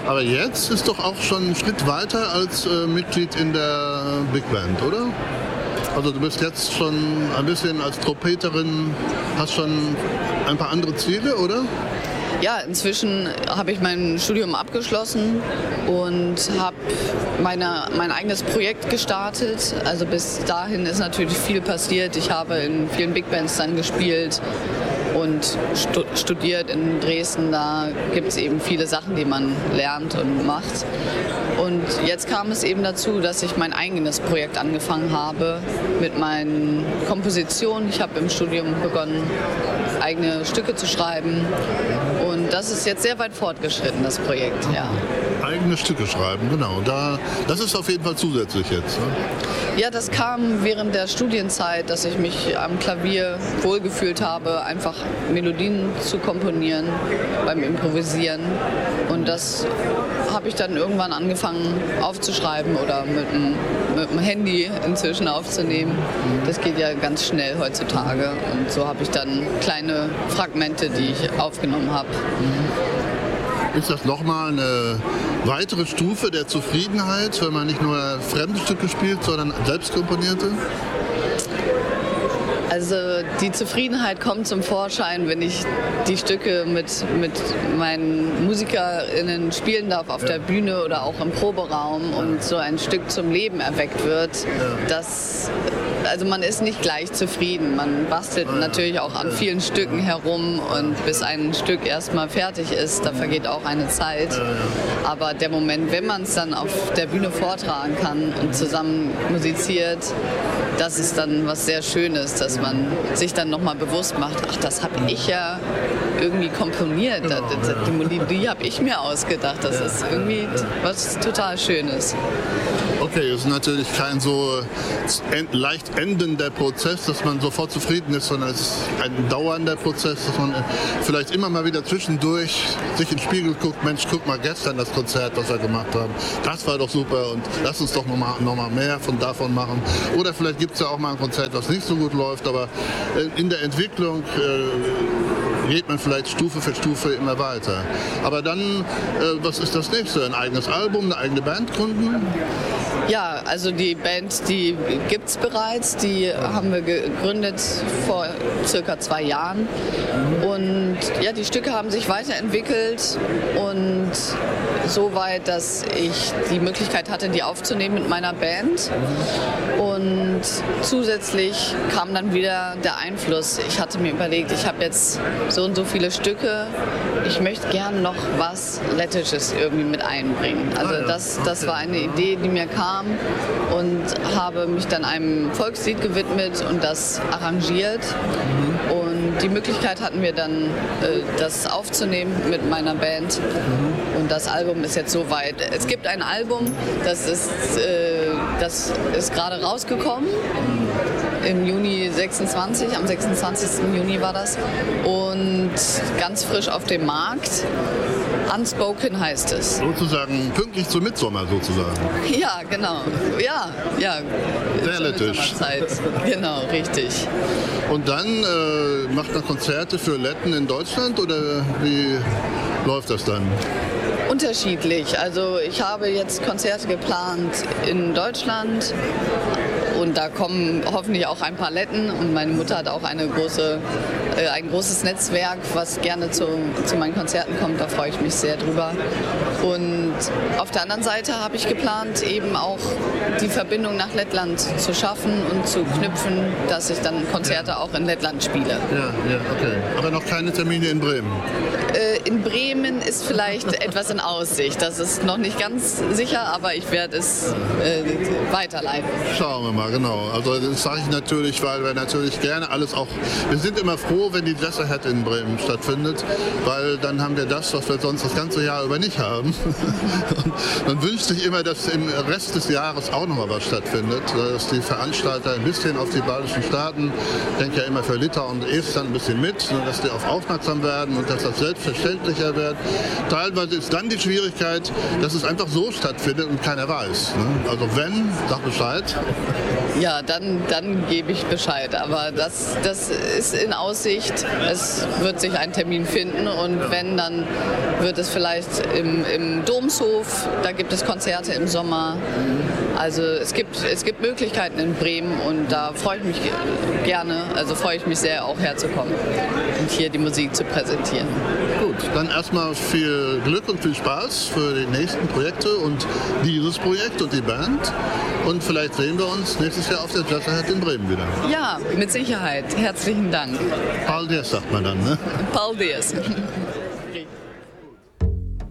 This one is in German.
Aber jetzt ist doch auch schon ein Schritt weiter als Mitglied in der Big Band, oder? Also du bist jetzt schon ein bisschen als Trompeterin, hast schon ein paar andere Ziele, oder? Ja, inzwischen habe ich mein Studium abgeschlossen und habe mein eigenes Projekt gestartet. Also bis dahin ist natürlich viel passiert. Ich habe in vielen Big Bands dann gespielt und studiert in Dresden. Da gibt es eben viele Sachen, die man lernt und macht. Und jetzt kam es eben dazu, dass ich mein eigenes Projekt angefangen habe mit meinen Kompositionen. Ich habe im Studium begonnen, eigene Stücke zu schreiben. Und das ist jetzt sehr weit fortgeschritten, das Projekt, ja. Eigene Stücke schreiben, genau. Das ist auf jeden Fall zusätzlich jetzt. Ne? Ja, das kam während der Studienzeit, dass ich mich am Klavier wohlgefühlt habe, einfach Melodien zu komponieren beim Improvisieren. Und das habe ich dann irgendwann angefangen aufzuschreiben oder mit dem Handy inzwischen aufzunehmen. Das geht ja ganz schnell heutzutage. Und so habe ich dann kleine Fragmente, die ich aufgenommen habe. Ist das nochmal eine weitere Stufe der Zufriedenheit, wenn man nicht nur fremde Stücke spielt, sondern selbst komponierte? Also die Zufriedenheit kommt zum Vorschein, wenn ich die Stücke mit meinen MusikerInnen spielen darf auf der Bühne oder auch im Proberaum und so ein Stück zum Leben erweckt wird. Also man ist nicht gleich zufrieden. Man bastelt natürlich auch an vielen Stücken herum und bis ein Stück erstmal fertig ist, da vergeht auch eine Zeit. Aber der Moment, wenn man es dann auf der Bühne vortragen kann und zusammen musiziert, das ist dann was sehr Schönes, dass man sich dann nochmal bewusst macht, ach, das habe ich ja irgendwie komponiert, die Melodie habe ich mir ausgedacht, das ist irgendwie was total Schönes. Okay, es ist natürlich kein so leicht endender Prozess, dass man sofort zufrieden ist, sondern es ist ein dauernder Prozess, dass man vielleicht immer mal wieder zwischendurch sich in den Spiegel guckt, Mensch, guck mal gestern das Konzert, was wir gemacht haben, das war doch super und lass uns doch noch mal mehr davon machen. Oder vielleicht gibt es ja auch mal ein Konzert, was nicht so gut läuft, aber in der Entwicklung geht man vielleicht Stufe für Stufe immer weiter. Aber dann, was ist das nächste? Ein eigenes Album, eine eigene Band gründen? Ja, also die Band, die gibt es bereits, die haben wir gegründet vor circa 2 Jahren und ja, die Stücke haben sich weiterentwickelt und so weit, dass ich die Möglichkeit hatte, die aufzunehmen mit meiner Band und zusätzlich kam dann wieder der Einfluss. Ich hatte mir überlegt, ich habe jetzt so und so viele Stücke, ich möchte gern noch was Lettisches irgendwie mit einbringen. Also das war eine Idee, die mir kam und habe mich dann einem Volkslied gewidmet und das arrangiert. Und die Möglichkeit hatten wir dann, das aufzunehmen mit meiner Band. Und das Album ist jetzt soweit. Es gibt ein Album, das ist gerade rausgekommen. Im Juni 26, am 26. Juni war das. Und ganz frisch auf dem Markt. Unspoken heißt es. Sozusagen pünktlich zur Mitsommer sozusagen. Ja, genau. Ja. Sehr lettisch. Genau, richtig. Und dann macht man Konzerte für Letten in Deutschland oder wie läuft das dann? Unterschiedlich. Also ich habe jetzt Konzerte geplant in Deutschland. Und da kommen hoffentlich auch ein paar Letten und meine Mutter hat auch ein großes Netzwerk, was gerne zu meinen Konzerten kommt, da freue ich mich sehr drüber. Und auf der anderen Seite habe ich geplant, eben auch die Verbindung nach Lettland zu schaffen und zu knüpfen, dass ich dann Konzerte auch in Lettland spiele. Ja, okay. Aber noch keine Termine in Bremen? In Bremen ist vielleicht etwas in Aussicht. Das ist noch nicht ganz sicher, aber ich werde es weiterleiten. Schauen wir mal, genau. Also das sage ich natürlich, weil wir natürlich gerne alles auch... Wir sind immer froh, wenn die Jazz Ahead in Bremen stattfindet, weil dann haben wir das, was wir sonst das ganze Jahr über nicht haben. Und man wünscht sich immer, dass im Rest des Jahres auch noch mal was stattfindet, dass die Veranstalter ein bisschen auf die baltischen Staaten, ich denke ja immer für Litauen und Estland ein bisschen mit, dass die auf aufmerksam werden und dass das selbstverständlich selbstverständlicher wird. Teilweise ist dann die Schwierigkeit, dass es einfach so stattfindet und keiner weiß. Ne? Also wenn, sag Bescheid. Ja, dann gebe ich Bescheid. Aber das ist in Aussicht. Es wird sich ein Termin finden und wenn, dann wird es vielleicht im Domshof, da gibt es Konzerte im Sommer. Also es gibt Möglichkeiten in Bremen und da freue ich mich gerne, also freue ich mich sehr, auch herzukommen und hier die Musik zu präsentieren. Gut, dann erstmal viel Glück und viel Spaß für die nächsten Projekte und dieses Projekt und die Band. Und vielleicht sehen wir uns nächstes Jahr auf der Jazz Ahead in Bremen wieder. Ja, mit Sicherheit. Herzlichen Dank. Paldies sagt man dann, ne? Paldies.